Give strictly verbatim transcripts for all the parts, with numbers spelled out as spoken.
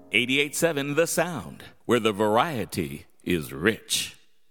eighty-eight point seven The Sound, where the variety is rich.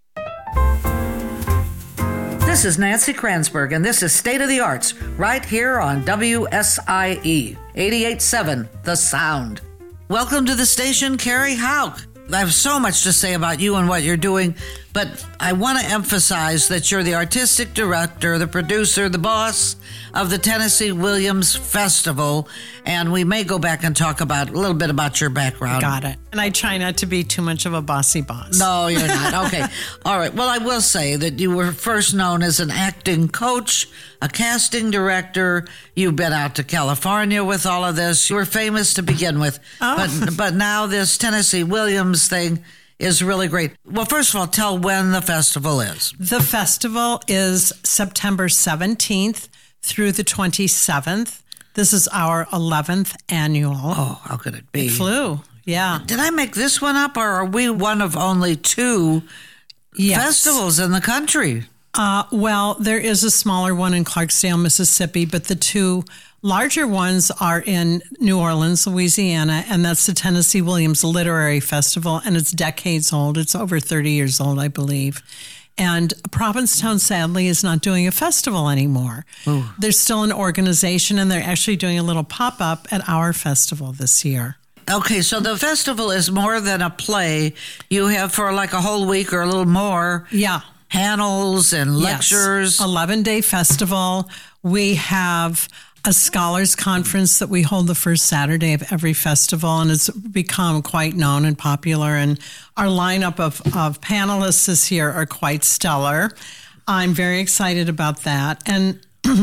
This is Nancy Kranzberg, and this is State of the Arts, right here on W S I E, eighty-eight point seven The Sound. Welcome to the station, Carrie Houck. I have so much to say about you and what you're doing, but I want to emphasize that you're the artistic director, the producer, the boss of the Tennessee Williams Festival, and we may go back and talk about a little bit about your background. Got it. And I try not to be too much of a bossy boss. No, you're not. Okay. All right. Well, I will say that you were first known as an acting coach, a casting director. You've been out to California with all of this. You were famous to begin with. Oh. But, but now this Tennessee Williams thing is really great. Well, first of all, tell when the festival is. The festival is September seventeenth through the twenty-seventh. This is our eleventh annual. Oh, how could it be? It flew, yeah. Did I make this one up, or are we one of only two yes. festivals in the country? Uh, well, there is a smaller one in Clarksdale, Mississippi, but the two larger ones are in New Orleans, Louisiana, and that's the Tennessee Williams Literary Festival, and it's decades old. It's over thirty years old, I believe. And Provincetown, sadly, is not doing a festival anymore. Ooh. They're still an organization, and they're actually doing a little pop-up at our festival this year. Okay, so the festival is more than a play. You have for like a whole week or a little more. Yeah. Panels and lectures. Yes. eleven-day festival. We have a scholars conference that we hold the first Saturday of every festival, and it's become quite known and popular. And our lineup of, of panelists this year are quite stellar. I'm very excited about that. And,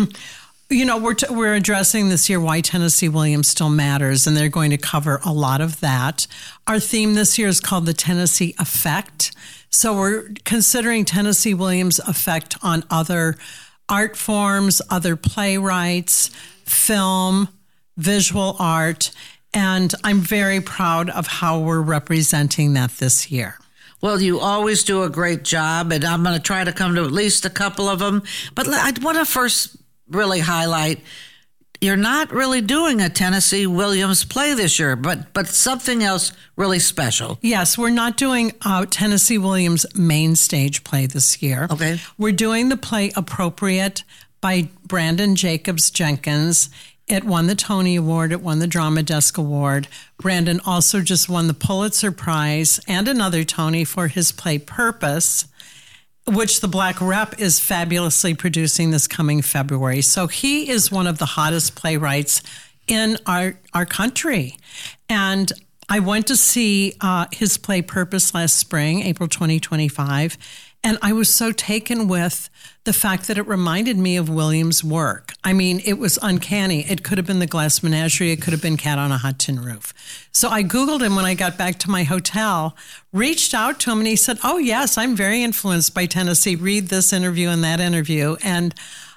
you know, we're, t- we're addressing this year why Tennessee Williams still matters, and they're going to cover a lot of that. Our theme this year is called the Tennessee Effect. So we're considering Tennessee Williams' effect on other art forms, other playwrights, film, visual art, and I'm very proud of how we're representing that this year. Well, you always do a great job, and I'm going to try to come to at least a couple of them. But I want to first really highlight, you're not really doing a Tennessee Williams play this year, but but something else really special. Yes, we're not doing a Tennessee Williams main stage play this year. Okay. We're doing the play Appropriate by Brandon Jacobs Jenkins. It won the Tony Award. It won the Drama Desk Award. Brandon also just won the Pulitzer Prize and another Tony for his play Purpose, which the Black Rep is fabulously producing this coming February. So he is one of the hottest playwrights in our our country. And I went to see uh, his play Purpose last spring, April twenty twenty-five, and I was so taken with the fact that it reminded me of Williams' work. I mean, it was uncanny. It could have been The Glass Menagerie. It could have been Cat on a Hot Tin Roof. So I Googled him when I got back to my hotel, reached out to him, and he said, oh, yes, I'm very influenced by Tennessee. Read this interview and that interview. And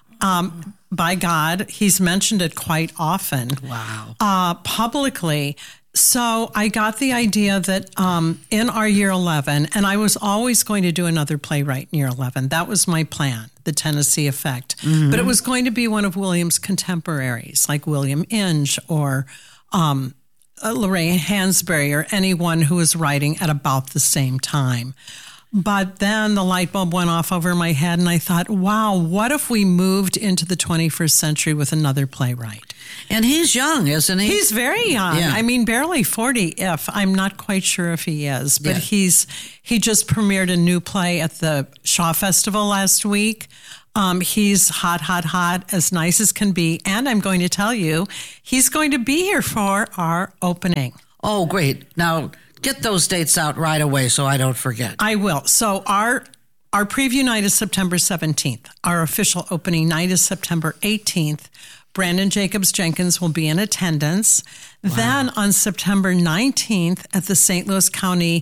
um, by God, he's mentioned it quite often. Wow. Uh, publicly. So I got the idea that um, in our year eleven, and I was always going to do another playwright in year eleven. That was my plan, the Tennessee Effect. Mm-hmm. But it was going to be one of Williams' contemporaries, like William Inge or um, Lorraine Hansberry or anyone who was writing at about the same time. But then the light bulb went off over my head, and I thought, wow, what if we moved into the twenty-first century with another playwright? And he's young, isn't he? He's very young. Yeah. I mean, barely forty, if. I'm not quite sure if he is. But yeah. he's he just premiered a new play at the Shaw Festival last week. Um, he's hot, hot, hot, as nice as can be. And I'm going to tell you, he's going to be here for our opening. Oh, great. Now, get those dates out right away so I don't forget. I will. So our our preview night is September seventeenth. Our official opening night is September eighteenth. Brandon Jacobs Jenkins will be in attendance. Wow. Then on September nineteenth at the Saint Louis County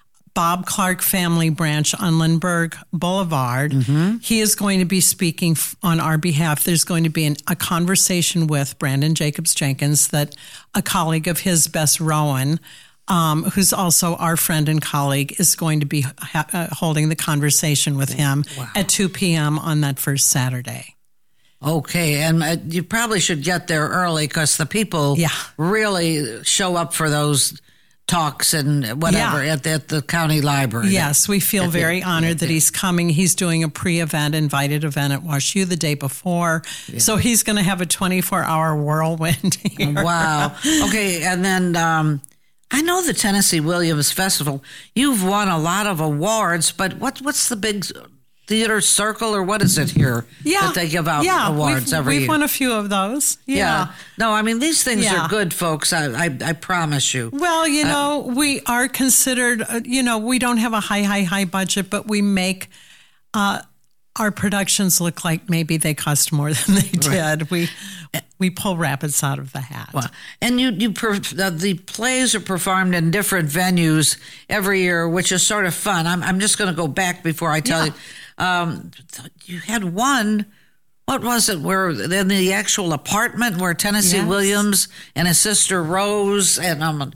Bob Clark Family Branch on Lindbergh Boulevard, mm-hmm. he is going to be speaking on our behalf. There's going to be an, a conversation with Brandon Jacobs Jenkins that a colleague of his, Bess Rowan, Um, who's also our friend and colleague, is going to be ha- uh, holding the conversation with him wow. at two p.m. on that first Saturday. Okay, and uh, you probably should get there early because the people yeah. really show up for those talks and whatever Yeah. at, the, at the county library. Yes, we feel At the- very honored at that the- he's coming. He's doing a pre-event, invited event at WashU the day before. So he's going to have a twenty-four hour whirlwind here. Wow. Okay, and then um, I know the Tennessee Williams Festival. You've won a lot of awards, but what what's the big theater circle, or what is it here Yeah. that they give out yeah, awards we've, every we've year? won a few of those. Yeah. Yeah. No, I mean, these things Yeah. are good, folks. I, I, I promise you. Well, you know, we are considered, uh, you know, we don't have a high, high, high budget, but we make uh, our productions look like maybe they cost more than they did. We we pull rabbits out of the hat. Well, and you, you per, the, the plays are performed in different venues every year, which is sort of fun. I'm, I'm just going to go back before I tell Yeah. you. Um, you had one. What was it? Where in the actual apartment where Tennessee Yes. Williams and his sister Rose and um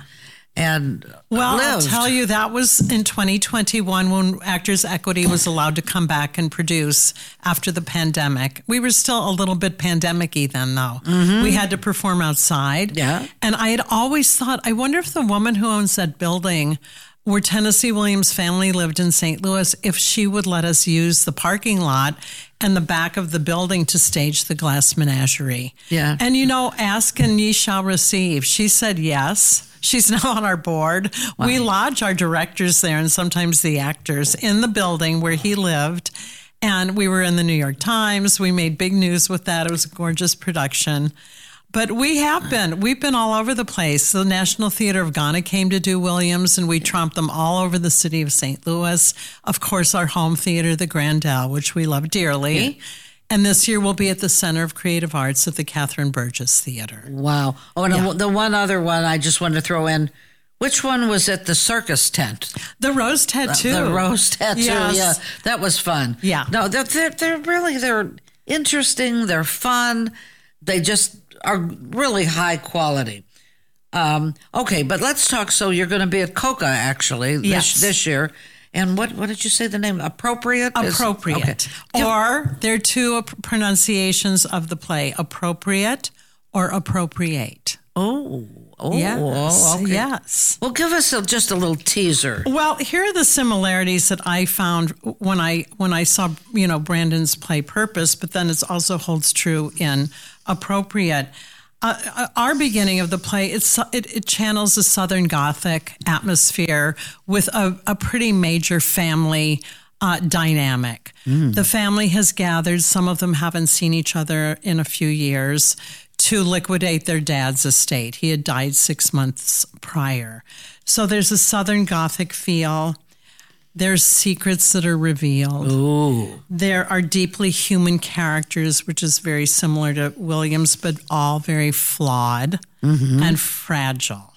and Well, lived. I'll tell you, that was in twenty twenty-one when Actors Equity was allowed to come back and produce after the pandemic. We were still a little bit pandemic-y then, though. We had to perform outside. Yeah. And I had always thought, I wonder if the woman who owns that building where Tennessee Williams' family lived in Saint Louis, if she would let us use the parking lot and the back of the building to stage the Glass Menagerie. Yeah. And, you know, ask and ye shall receive. She said yes. She's now on our board. We lodge our directors there and sometimes the actors in the building where he lived. And we were in the New York Times. We made big news with that. It was a gorgeous production. But we have been. We've been all over the place. The National Theater of Ghana came to do Williams, and we tromped them all over the city of Saint Louis. Of course, our home theater, the Grandel, which we love dearly. Yeah. And this year we'll be at the Center of Creative Arts at the Catherine Burgess Theater. Wow. Oh, and Yeah. the one other one I just wanted to throw in. Which one was at the circus tent? The Rose Tattoo. The Rose Tattoo. Yes. Yeah, that was fun. Yeah. No, they're, they're, they're really, they're interesting. They're fun. They just are really high quality. Um, okay, but let's talk. So you're going to be at Coca actually this, Yes. this year. And what, what did you say the name? Appropriate? is- Appropriate. okay. Or there are two pronunciations of the play, appropriate or appropriate. Oh, oh, Yes. oh, okay. Yes. Well, give us a, just a little teaser. Well, here are the similarities that I found when I when I saw, you know, Brandon's play Purpose, but then it also holds true in Appropriate. Uh, our beginning of the play, it's, it, it channels a Southern Gothic atmosphere with a, a pretty major family uh, dynamic. The family has gathered, some of them haven't seen each other in a few years, to liquidate their dad's estate. He had died six months prior. So there's a Southern Gothic feel. There's secrets that are revealed. Ooh. There are deeply human characters, which is very similar to Williams, but all very flawed and fragile.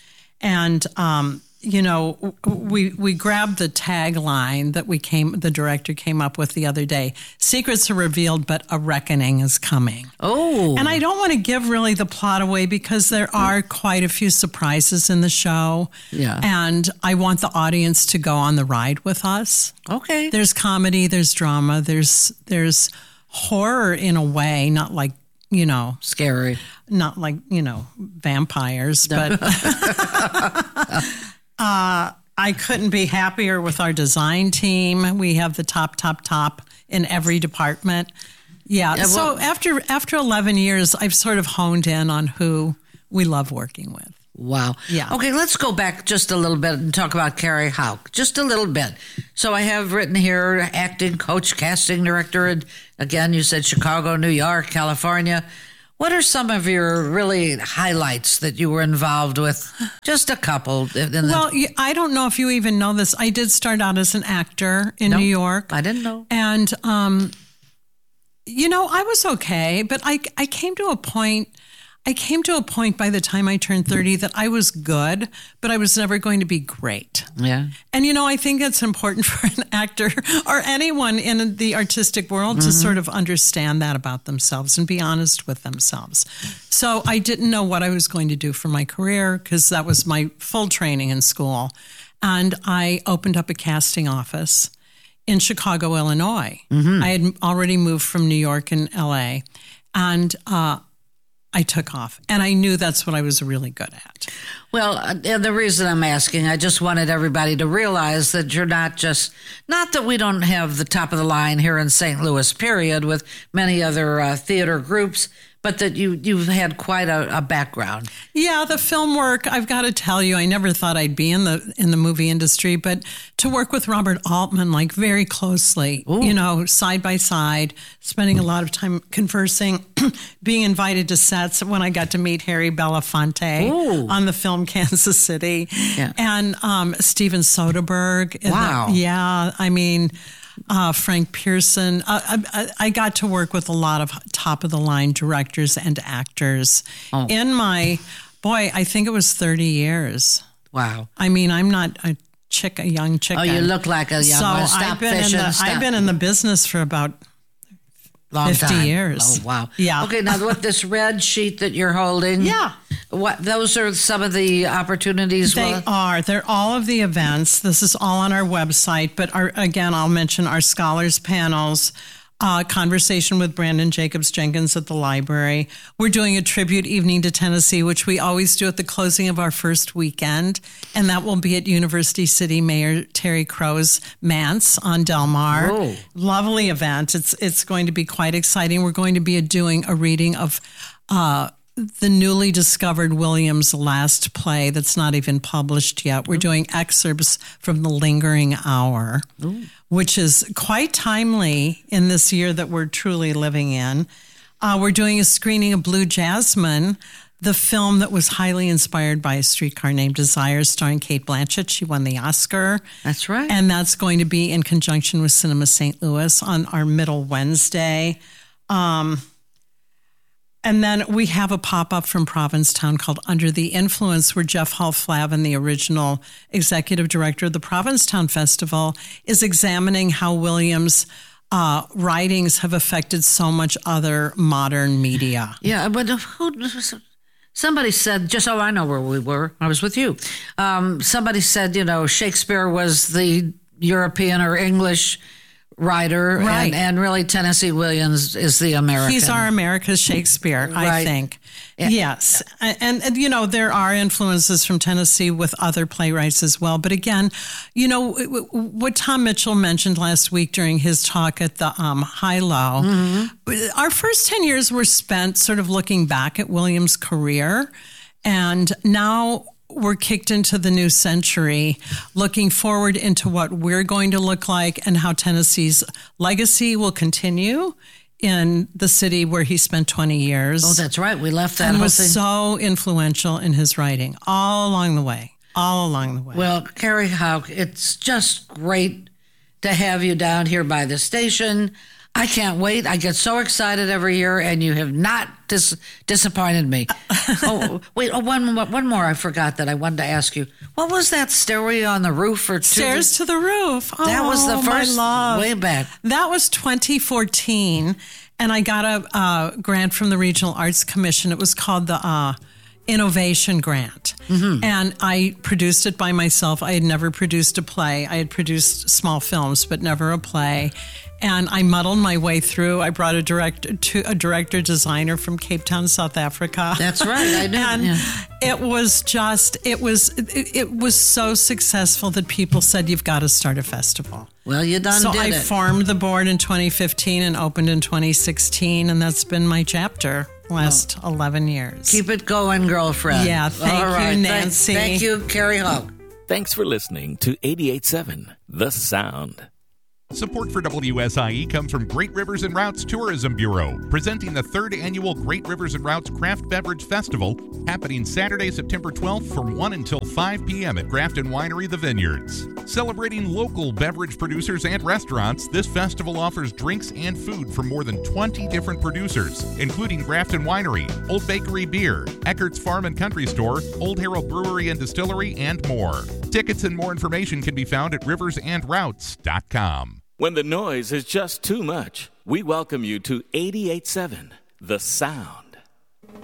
And, um, you know, we we grabbed the tagline that we came, the director came up with the other day. Secrets are revealed, but a reckoning is coming. Oh. And I don't want to give really the plot away because there are quite a few surprises in the show. Yeah. And I want the audience to go on the ride with us. Okay. There's comedy, there's drama, there's there's horror in a way, not like, you know, Scary. not like, you know, vampires, but uh, I couldn't be happier with our design team. We have the top, top, top in every department. Yeah. Yeah, so well- after after eleven years, I've sort of honed in on who we love working with. Wow. Yeah. Okay, let's go back just a little bit and talk about Carrie Houck. Just a little bit. So I have written here acting coach, casting director, and again, you said Chicago, New York, California. What are some of your really highlights that you were involved with? Just a couple. in the- Well, y- I don't know if you even know this. I did start out as an actor in No, New York. I didn't know. And, um, you know, I was okay, but I, I came to a point, I came to a point by the time I turned thirty that I was good, but I was never going to be great. Yeah. And, you know, I think it's important for an actor or anyone in the artistic world to sort of understand that about themselves and be honest with themselves. So I didn't know what I was going to do for my career because that was my full training in school. And I opened up a casting office in Chicago, Illinois. I had already moved from New York and L A. And uh, I took off. And I knew that's what I was really good at. Well, and the reason I'm asking, I just wanted everybody to realize that you're not just, not that we don't have the top of the line here in Saint Louis, period, with many other uh, theater groups, but that you, you've had quite a, a background. Yeah, the film work, I've got to tell you, I never thought I'd be in the in the movie industry, but to work with Robert Altman, like very closely, Ooh. you know, side by side, spending a lot of time conversing, being invited to sets when I got to meet Harry Belafonte Ooh. on the film Kansas City, yeah. and um, Steven Soderbergh. Wow. The, yeah, I mean... Uh, Frank Pearson. Uh, I, I got to work with a lot of top-of-the-line directors and actors oh. in my, boy, I think it was thirty years. Wow. I mean, I'm not a chick, a young chicken. Oh, you look like a young so one. Stop I've been fishing. in the, Stop. I've been in the business for about Long fifty time. years. Oh, wow. Yeah. Okay, now what this red sheet that you're holding? Yeah. What those are some of the opportunities? They well? are. They're all of the events. This is all on our website. But our, again, I'll mention our scholars panels, uh, conversation with Brandon Jacobs Jenkins at the library. We're doing a tribute evening to Tennessee, which we always do at the closing of our first weekend. And that will be at University City Mayor Terry Crow's Manse on Del Mar. Whoa. Lovely event. It's, it's going to be quite exciting. We're going to be doing a reading of uh the newly discovered Williams' last play that's not even published yet. We're doing excerpts from The Lingering Hour, Ooh. which is quite timely in this year that we're truly living in. Uh, we're doing a screening of Blue Jasmine, the film that was highly inspired by A Streetcar Named Desire, starring Cate Blanchett. She won the Oscar. That's right. And that's going to be in conjunction with Cinema Saint Louis on our middle Wednesday. Um And then we have a pop-up from Provincetown called Under the Influence, where Jeff Hall-Flavin, the original executive director of the Provincetown Festival, is examining how Williams' uh, writings have affected so much other modern media. Yeah, but who, somebody said, just so I know where we were, I was with you. Um, somebody said, you know, Shakespeare was the European or English writer, right. and, and really Tennessee Williams is the American. He's our America's Shakespeare, right. I think. Yeah. Yes. And, and, you know, there are influences from Tennessee with other playwrights as well. But again, you know, what Tom Mitchell mentioned last week during his talk at the um, High-Low, mm-hmm. our first ten years were spent sort of looking back at Williams' career. And now we're kicked into the new century, looking forward into what we're going to look like and how Tennessee's legacy will continue in the city where he spent twenty years. Oh, that's right. We left that and whole was thing. so influential in his writing all along the way, all along the way. Well, Carrie Houck, it's just great to have you down here by the station. I can't wait. I get so excited every year, and you have not dis- disappointed me. oh, wait, oh, one, one more I forgot that I wanted to ask you. What was that stairway on the roof? Or to Stairs the, to the Roof. Oh, that was the first, my love. way back. That was twenty fourteen, and I got a uh, grant from the Regional Arts Commission. It was called the uh, Innovation Grant. Mm-hmm. And I produced it by myself. I had never produced a play. I had produced small films, but never a play. And I muddled my way through. I brought a director, to a director designer from Cape Town, South Africa. That's right, I knew. And yeah. it was just, it was, it, it was so successful that people said, you've got to start a festival. Well, you done so did I it. formed the board in twenty fifteen and opened in twenty sixteen, and that's been my chapter last oh. eleven years. Keep it going, girlfriend. Yeah, thank All right. you, Nancy. Thank, thank you, Carrie Houck. Thanks for listening to eighty-eight point seven The Sound. Support for W S I E comes from Great Rivers and Routes Tourism Bureau, presenting the third annual Great Rivers and Routes Craft Beverage Festival, happening Saturday, September twelfth from one until five p.m. at Grafton Winery The Vineyards. Celebrating local beverage producers and restaurants, this festival offers drinks and food from more than twenty different producers, including Grafton Winery, Old Bakery Beer, Eckert's Farm and Country Store, Old Harold Brewery and Distillery, and more. Tickets and more information can be found at rivers and routes dot com. When the noise is just too much, we welcome you to eighty-eight point seven The Sound.